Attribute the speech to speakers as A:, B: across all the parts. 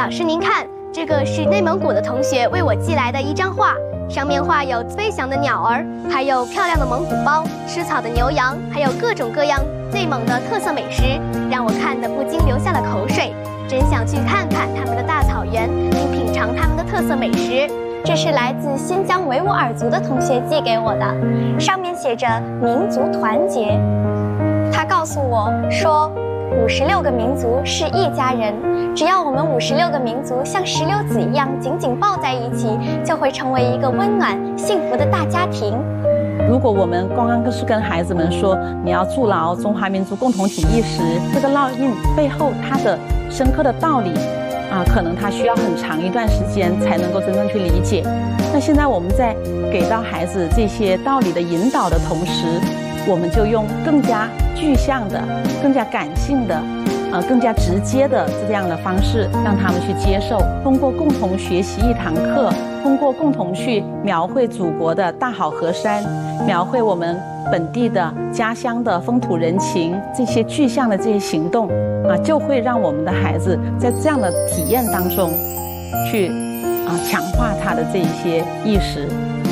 A: 老师您看，这个是内蒙古的同学为我寄来的一张画，上面画有飞翔的鸟儿，还有漂亮的蒙古包、吃草的牛羊，还有各种各样内蒙的特色美食，让我看得不禁流下了口水，真想去看看他们的大草原，并品尝他们的特色美食。
B: 这是来自新疆维吾尔族的同学寄给我的，上面写着“民族团结”。他告诉我说，56个民族是一家人，只要我们56个民族像石榴籽一样紧紧抱在一起，就会成为一个温暖幸福的大家庭。
C: 如果我们刚刚是跟孩子们说你要筑牢中华民族共同体意识，这个烙印背后它的深刻的道理可能他需要很长一段时间才能够真正去理解。那现在我们在给到孩子这些道理的引导的同时，我们就用更加具象的、更加感性的、更加直接的这样的方式，让他们去接受。通过共同学习一堂课，通过共同去描绘祖国的大好河山，描绘我们本地的家乡的风土人情，这些具象的这些行动就会让我们的孩子在这样的体验当中去强化他的这一些意识。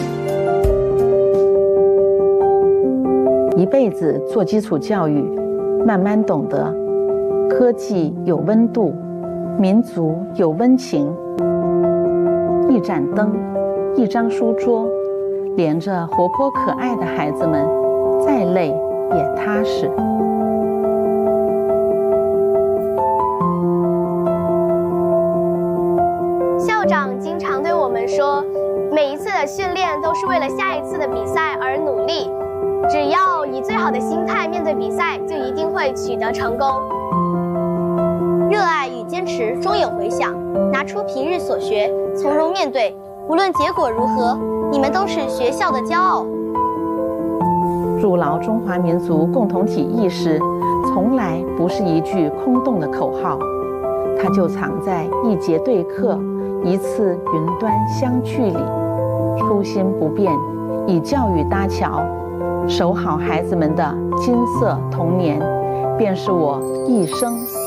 C: 一辈子做基础教育，慢慢懂得科技有温度，民族有温情。一盏灯，一张书桌，连着活泼可爱的孩子们，再累也踏实。
A: 校长经常对我们说，每一次的训练都是为了下一次的比赛而努力，只要以最好的心态面对比赛，就一定会取得成功。热爱与坚持终有回响，拿出平日所学，从容面对，无论结果如何，你们都是学校的骄傲。
C: 筑牢中华民族共同体意识，从来不是一句空洞的口号，它就藏在一节对课、一次云端相聚里。初心不变，以教育搭桥，守好孩子们的金色童年，便是我一生